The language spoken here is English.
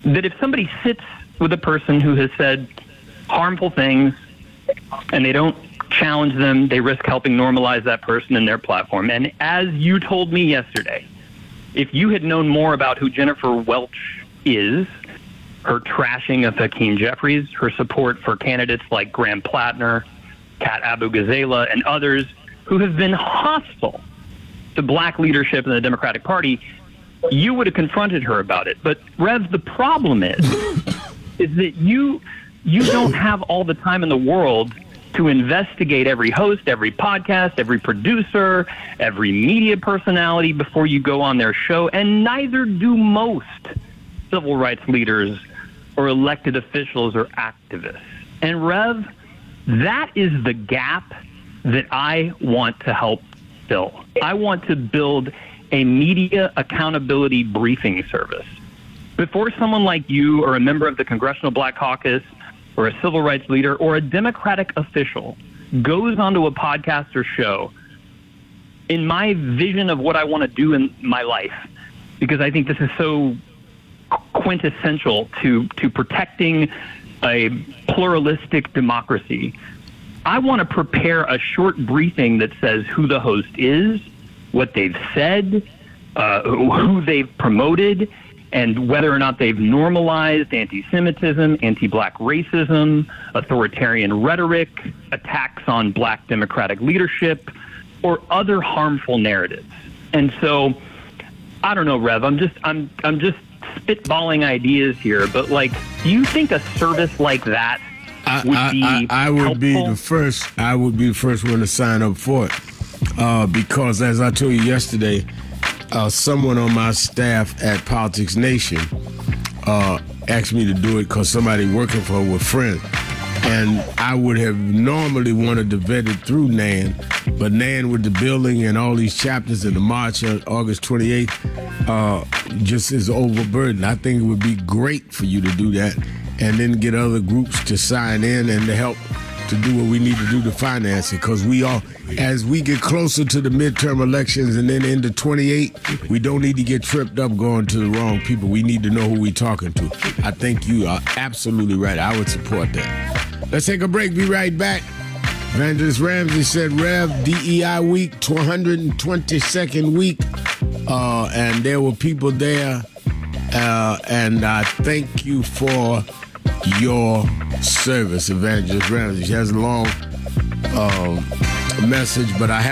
that if somebody sits with a person who has said harmful things and they don't challenge them, they risk helping normalize that person and their platform. And as you told me yesterday, if you had known more about who Jennifer Welch is, her trashing of Hakeem Jeffries, her support for candidates like Graham Plattner, Kat Abu-Ghazaleh, and others who have been hostile to black leadership in the Democratic Party, you would have confronted her about it. But, Rev, the problem is that you don't have all the time in the world to investigate every host, every podcast, every producer, every media personality before you go on their show, and neither do most civil rights leaders or elected officials or activists. And Rev, that is the gap that I want to help fill. I want to build a media accountability briefing service. Before someone like you or a member of the Congressional Black Caucus or a civil rights leader or a Democratic official goes onto a podcast or show, in my vision of what I want to do in my life, because I think this is so quintessential to protecting a pluralistic democracy, I want to prepare a short briefing that says who the host is, what they've said, who they've promoted, and whether or not they've normalized anti-Semitism, anti-black racism, authoritarian rhetoric, attacks on black democratic leadership, or other harmful narratives. And so, I don't know, Rev, I'm just spitballing ideas here, but like, do you think a service like that would be I would helpful? be the first. I would be the first one to sign up for it, because as I told you yesterday, someone on my staff at Politics Nation asked me to do it because somebody working for her was friends. And I would have normally wanted to vet it through Nan, but Nan with the building and all these chapters in the March on August 28th just is overburdened. I think it would be great for you to do that and then get other groups to sign in and to help to do what we need to do to finance it, because we all, as we get closer to the midterm elections and then into 28, we don't need to get tripped up going to the wrong people. We need to know who we're talking to. I think you are absolutely right. I would support that. Let's take a break. Be right back. Evangelist Ramsey said, Rev, DEI week, 222nd week, and there were people there, and I thank you for your service, Evangelist Ramsey. She has a long message, but I have